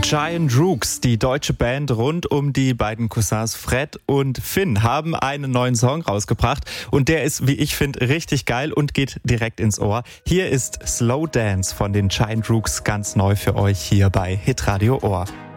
Giant Rooks, die deutsche Band rund um die beiden Cousins Fred und Finn, haben einen neuen Song rausgebracht und der ist, wie ich finde, richtig geil und geht direkt ins Ohr. Hier ist Slow Dance von den Giant Rooks ganz neu für euch hier bei Hitradio Ohr.